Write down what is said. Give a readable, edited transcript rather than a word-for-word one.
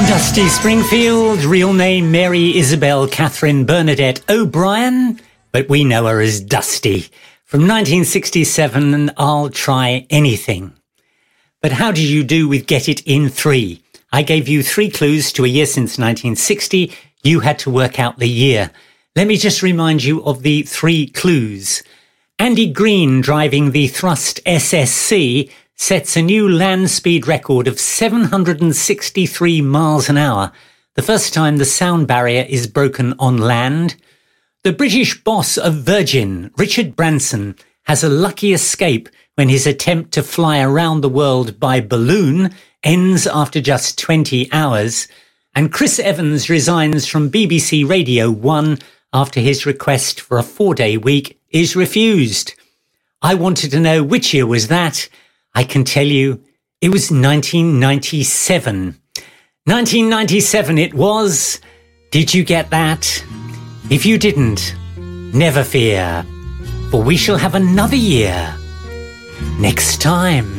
Dusty Springfield, real name Mary Isabel Catherine Bernadette O'Brien, but we know her as Dusty. From 1967, and I'll Try Anything. But how did you do with Get It in 3? I gave you 3 clues to a year since 1960. You had to work out the year. Let me just remind you of the 3 clues. Andy Green, driving the Thrust SSC, sets a new land speed record of 763 miles an hour, the first time the sound barrier is broken on land. The British boss of Virgin, Richard Branson, has a lucky escape when his attempt to fly around the world by balloon ends after just 20 hours. And Chris Evans resigns from BBC Radio 1 after his request for a 4-day week is refused. I wanted to know which year was that. I can tell you it was 1997. 1997 it was. Did you get that? If you didn't, never fear, for we shall have another year next time.